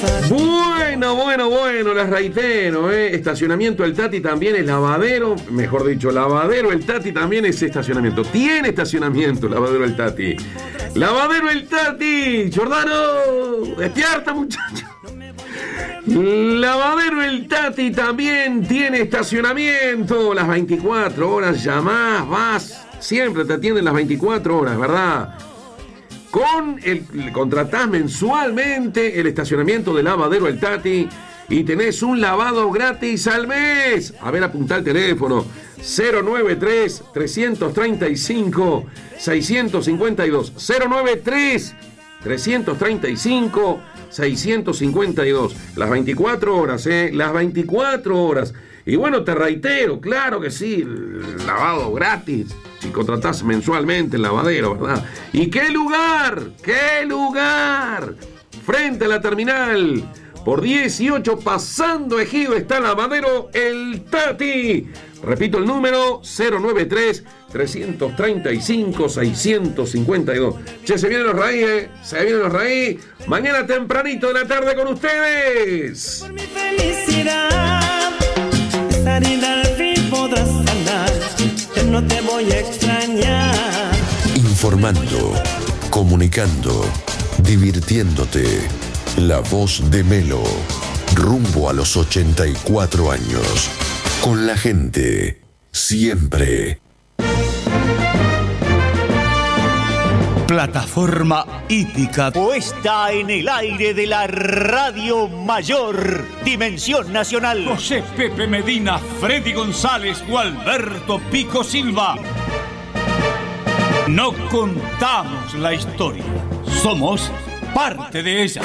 Bueno, les reitero, estacionamiento El Tati también es lavadero, mejor dicho, lavadero El Tati también es estacionamiento, tiene estacionamiento lavadero El Tati. Lavadero El Tati, Giordano, despierta muchacho. Lavadero El Tati también tiene estacionamiento, las 24 horas, llamás, vas, siempre te atienden las 24 horas, ¿verdad? Contratás mensualmente el estacionamiento de Lavadero El Tati y tenés un lavado gratis al mes. A ver, apuntá el teléfono 093-335-652. 093-335-652. Las 24 horas, las 24 horas. Y bueno, te reitero, claro que sí, lavado gratis. Si contratás mensualmente el lavadero, ¿verdad? ¿Y qué lugar? ¿Qué lugar? Frente a la terminal, por 18 pasando Ejido, está Lavadero El Tati. Repito el número, 093-335-652. Che, se vienen los raíces, se vienen los raíces. Mañana tempranito de la tarde con ustedes. Por mi felicidad, salida al fin podrás andar. No te voy a extrañar. Informando, comunicando, divirtiéndote. La voz de Melo, rumbo a los 84 años. Con la gente, siempre. Plataforma hípica puesta en el aire de la Radio Mayor, Dimensión Nacional. José Pepe Medina, Freddy González, Gualberto Pico Silva. No contamos la historia, somos parte de ella.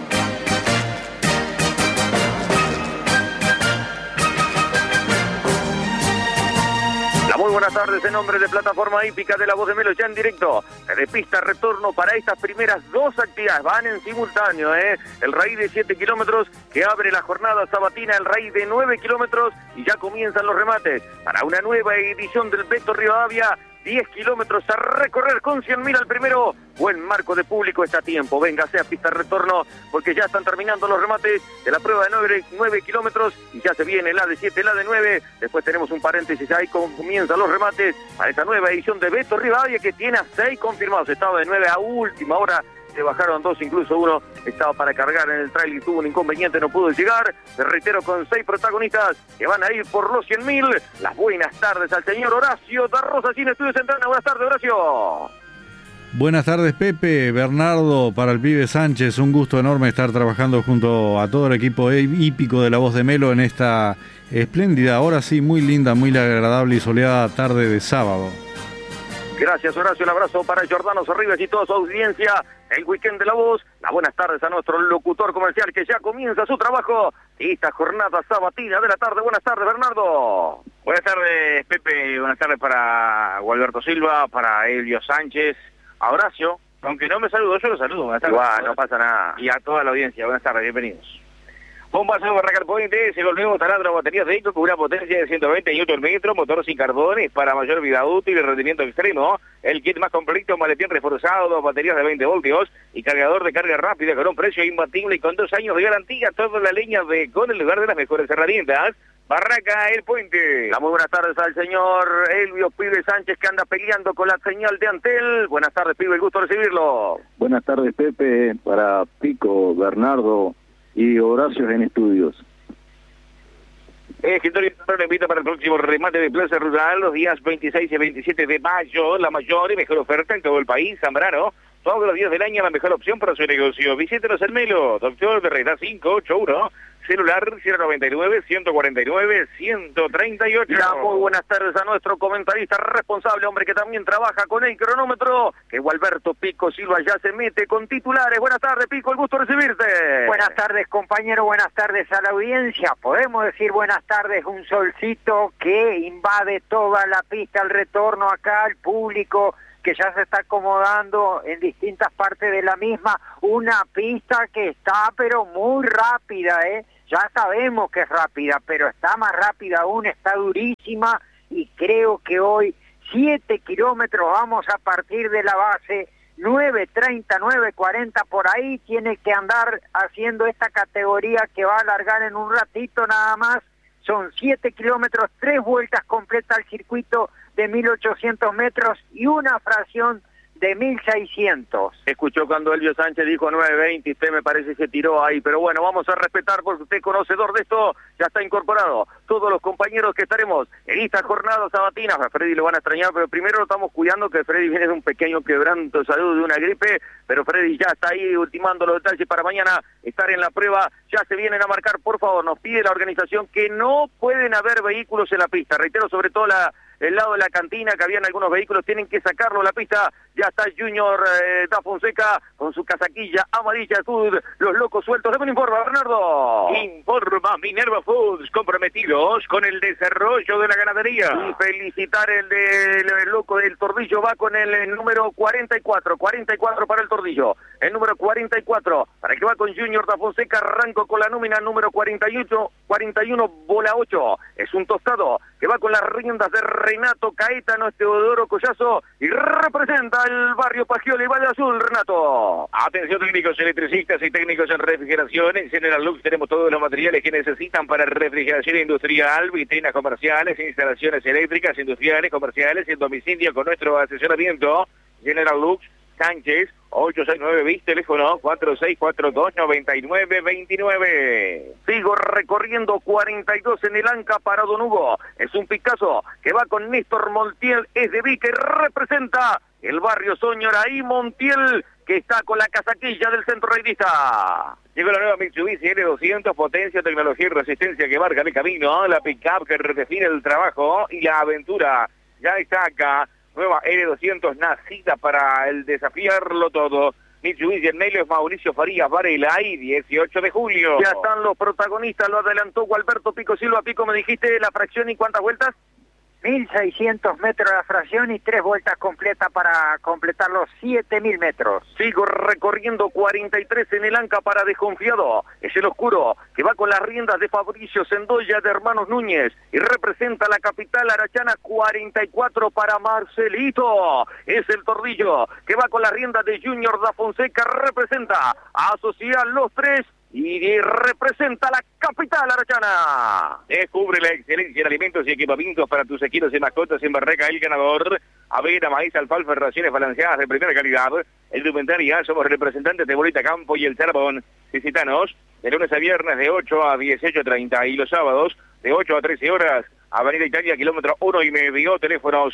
Muy buenas tardes, en nombre de Plataforma Hípica de la Voz de Melo, ya en directo, de pista retorno para estas primeras dos actividades, van en simultáneo, el raíz de 7 kilómetros que abre la jornada sabatina, el raíz de 9 kilómetros y ya comienzan los remates para una nueva edición del Beto Rivadavia. 10 kilómetros a recorrer con 100.000 al primero. Buen marco de público está a tiempo. Véngase a pista retorno porque ya están terminando los remates de la prueba de 9 kilómetros y ya se viene la de 7, la de 9. Después tenemos un paréntesis ahí, comienzan los remates para esta nueva edición de Beto Rivadavia que tiene a 6 confirmados. Estaba de 9 a última hora. Se bajaron 2, incluso uno estaba para cargar en el trailer y tuvo un inconveniente, no pudo llegar. Te reitero, con 6 protagonistas que van a ir por los 100.000. Las buenas tardes al señor Horacio da Rosa, sin Estudio Central. Buenas tardes, Horacio. Buenas tardes, Pepe, Bernardo, para el pibe Sánchez. Un gusto enorme estar trabajando junto a todo el equipo hípico de La Voz de Melo en esta espléndida, ahora sí, muy linda, muy agradable y soleada tarde de sábado. Gracias, Horacio. Un abrazo para Giordano Sorribes y toda su audiencia. El weekend de La Voz. Las buenas tardes a nuestro locutor comercial que ya comienza su trabajo. Y esta jornada sabatina de la tarde. Buenas tardes, Bernardo. Buenas tardes, Pepe. Buenas tardes para Gualberto Silva, para Elio Sánchez, a Horacio. Aunque no me saludo, yo lo saludo. Buenas tardes. Igual, no pasa nada. Y a toda la audiencia. Buenas tardes, bienvenidos. Bombazo Barraca Puente, se volvió taladro baterías de Eco con una potencia de 120 Nm, motor sin carbones para mayor vida útil y rendimiento extremo. El kit más completo, maletín reforzado, 2 baterías de 20 voltios y cargador de carga rápida con un precio imbatible y con 2 años de garantía. Toda la leña de Eco en el lugar de las mejores herramientas. Barraca El Puente. Muy buenas tardes al señor Elvio Pibe Sánchez que anda peleando con la señal de Antel. Buenas tardes, Pibe, el gusto de recibirlo. Buenas tardes, Pepe, para Pico, Bernardo y Horacio en estudios. Escritorio lo invita para el próximo remate de Plaza Rural los días 26 y 27 de mayo. La mayor y mejor oferta en todo el país. Zambrano, todos los días del año la mejor opción para su negocio. Visítenos en Melo, Doctor Herrera 581, celular 099-149-138. Muy buenas tardes a nuestro comentarista responsable, hombre que también trabaja con el cronómetro, que Gualberto Pico Silva ya se mete con titulares. Buenas tardes, Pico, el gusto de recibirte. Buenas tardes, compañero, buenas tardes a la audiencia. Podemos decir buenas tardes, un solcito que invade toda la pista al retorno acá, al público que ya se está acomodando en distintas partes de la misma, una pista que está pero muy rápida, ya sabemos que es rápida, pero está más rápida aún, está durísima, y creo que hoy 7 kilómetros vamos a partir de la base, 9:30, 9:40 por ahí, tiene que andar haciendo esta categoría que va a alargar en un ratito nada más. Son 7 kilómetros, 3 vueltas completas al circuito de 1.800 metros y una fracción de 1.600. Escuchó cuando Elvio Sánchez dijo 9:20 y usted me parece que tiró ahí, pero bueno, vamos a respetar porque usted conocedor de esto, ya está incorporado. Todos los compañeros que estaremos en esta jornada sabatina, a Freddy lo van a extrañar, pero primero lo estamos cuidando, que Freddy viene de un pequeño quebranto de salud, de una gripe, pero Freddy ya está ahí ultimando los detalles para mañana estar en la prueba. Ya se vienen a marcar, por favor, nos pide la organización que no pueden haber vehículos en la pista, reitero, sobre todo el lado de la cantina, que habían algunos vehículos, tienen que sacarlo a la pista. Ya está Junior da Fonseca con su casaquilla amarilla azul, los locos sueltos. Dame un informe, Bernardo. Informa Minerva Foods, comprometidos con el desarrollo de la ganadería. Y felicitar el loco del Tordillo, va con el número 44 para el Tordillo. El número 44, para el que va con Junior da Fonseca, arranco con la nómina número 41, bola 8. Es un tostado que va con las riendas de Renato Caetano, Teodoro Collazo, y representa el barrio Pagioli, Valle Azul, Renato. Atención técnicos electricistas y técnicos en refrigeración. En General Lux tenemos todos los materiales que necesitan para refrigeración industrial, vitrinas comerciales, instalaciones eléctricas, industriales, comerciales, en domicilio con nuestro asesoramiento. General Lux, Sánchez, 869 bis, teléfono 4642-9929. Sigo recorriendo 42 en el Anca para Don Hugo. Es un Picasso que va con Néstor Montiel, es de Vique, representa el barrio Soñoraí. Montiel, que está con la casaquilla del centro raidista. Llegó la nueva Mitsubishi L200, potencia, tecnología y resistencia que marca el camino, la pick-up que redefine el trabajo y la aventura. Ya está acá. Nueva L200 nacida para el desafiarlo todo. Mitsubishi en medio es Mauricio Farías Varela y 18 de julio. Ya están los protagonistas, lo adelantó Gualberto Pico Silva. Pico, me dijiste la fracción y cuántas vueltas. 1.600 metros la fracción y 3 vueltas completas para completar los 7.000 metros. Sigo recorriendo 43 en el Anca para Desconfiado. Es el Oscuro, que va con las riendas de Fabricio Sendoya de Hermanos Núñez y representa la capital arachana. 44 para Marcelito. Es el Tordillo, que va con las riendas de Junior da Fonseca, representa a Social Los Tres y representa la capital arachana. Descubre la excelencia en alimentos y equipamientos para tus equinos y mascotas en Barreca, el ganador. Avena, maíz, alfalfa, raciones balanceadas de primera calidad. En Indumentaria somos representantes de Bolita Campo y El Charbón. Visítanos de lunes a viernes de 8 a 18:30 y los sábados de 8 a 13 horas. Avenida Italia, kilómetro 1,5, teléfono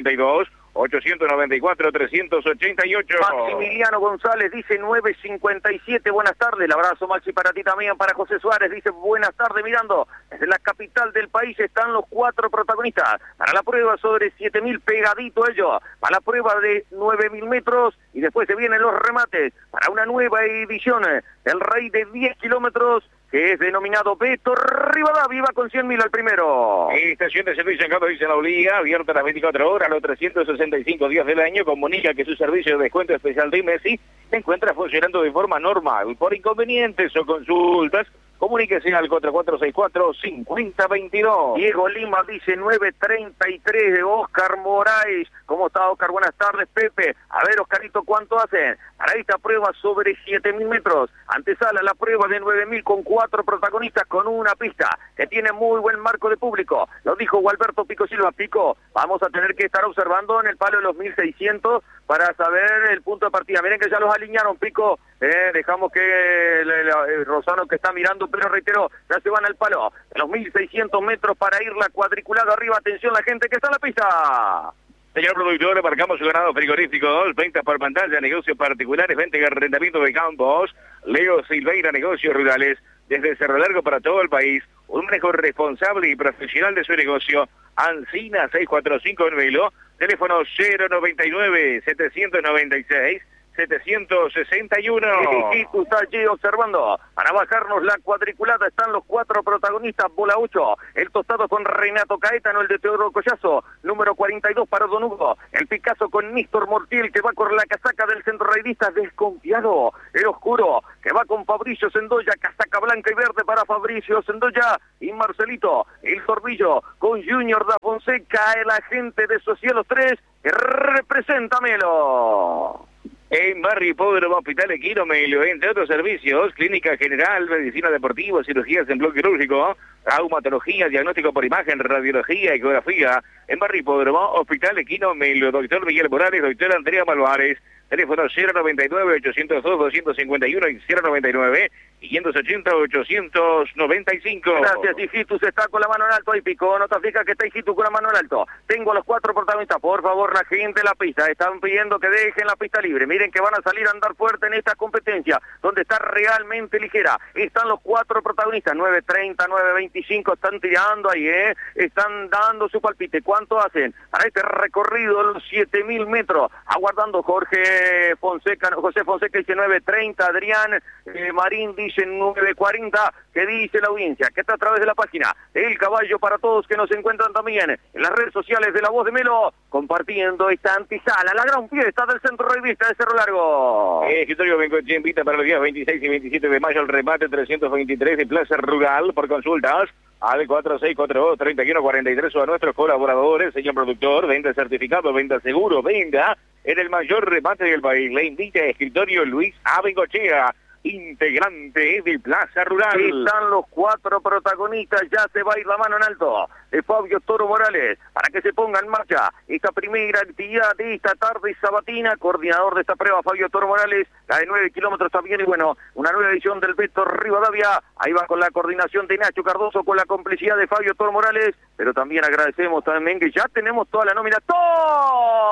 092-894-388. Maximiliano González dice 9:57, buenas tardes. El abrazo, Maxi, para ti también. Para José Suárez dice buenas tardes, mirando. Desde la capital del país están los 4 protagonistas. Para la prueba sobre 7.000, pegadito ellos. Para la prueba de 9.000 metros y después se vienen los remates. Para una nueva edición del Rey de 10 kilómetros, que es denominado Beto Rivadavia, va con 100.000 al primero. Estación de servicio en Campo dice la Liga, abierta las 24 horas, los 365 días del año. Comunica que su servicio de descuento especial de Messi se encuentra funcionando de forma normal. Por inconvenientes o consultas, comuníquese al 4464-5022. Diego Lima dice 9:33 de Oscar Moraes. ¿Cómo está, Oscar? Buenas tardes, Pepe. A ver, Oscarito, ¿cuánto hacen? Para esta prueba sobre 7.000 metros. Antesala la prueba de 9.000 con 4 protagonistas con una pista que tiene muy buen marco de público. Lo dijo Gualberto Pico Silva. Pico, vamos a tener que estar observando en el palo de los 1.600 para saber el punto de partida. Miren que ya los alinearon, Pico. Dejamos que el Rosano que está mirando, pero reitero, ya se van al palo. De los 1.600 metros para ir la cuadriculada arriba. Atención la gente que está en la pista. Señor productor, marcamos su ganado frigorífico, ventas por pantalla, negocios particulares, venta y arrendamiento de campos. Leo Silveira, negocios rurales, desde Cerro Largo para todo el país. Un manejo responsable y profesional de su negocio. Ancina 645 en Velo, teléfono 099-796-761. Y tú estás allí observando. Para bajarnos la cuadriculada están los 4 protagonistas. Bola 8, el tostado con Renato Caetano, el de Teodoro Collazo. Número 42 para Don Hugo. El Picasso con Néstor Mortiel, que va con la casaca del centro raidista. Desconfiado. El Oscuro, que va con Fabricio Sendoya. Casaca blanca y verde para Fabricio Sendoya y Marcelito. El Torbillo con Junior da Fonseca, el agente de Socielos 3, que representa Melo. En Barrio Hipódromo, Hospital Equino Melo, entre otros servicios, clínica general, medicina deportiva, cirugías en bloque quirúrgico, traumatología, diagnóstico por imagen, radiología, ecografía. En Barrio Hipódromo, Hospital Equino Melo, doctor Miguel Morales, doctor Andrea Malvares, teléfono 099-802-251 y 099-580-895. Gracias, Hijitus está con la mano en alto, ahí Pico, no te fijas que está Hijitus con la mano en alto. Tengo a los 4 protagonistas, por favor, la gente en la pista, están pidiendo que dejen la pista libre, miren que van a salir a andar fuerte en esta competencia, donde está realmente ligera. Están los 4 protagonistas, 9.30, 9.25, están tirando ahí, están dando su palpite. ¿Cuánto hacen? Para este recorrido, los 7.000 metros, aguardando José Fonseca dice 9.30, Adrián Marín dice 9.40, ¿qué dice la audiencia? Que está a través de la página El Caballo para Todos, que nos encuentran también en las redes sociales de La Voz de Melo, compartiendo esta antesala, la gran fiesta del Centro Revista de Cerro Largo. Escritorio Bencoche invita para los días 26 y 27 de mayo al remate 323 de Plaza Rural. Por consultas al 4642-3143 o a nuestros colaboradores, señor productor, venda certificado, venda seguro, venda en el mayor remate del país. Le invita a Escritorio Luis A. Bengochea, integrante de Plaza Rural. Están los 4 protagonistas, ya se va a ir la mano en alto de Fabio Toro Morales para que se ponga en marcha esta primera actividad de esta tarde sabatina. Coordinador de esta prueba, Fabio Toro Morales, la de 9 kilómetros también, y bueno, una nueva edición del Beto Rivadavia, ahí va con la coordinación de Nacho Cardoso, con la complicidad de Fabio Toro Morales, pero también agradecemos también que ya tenemos toda la nómina, ¡todo!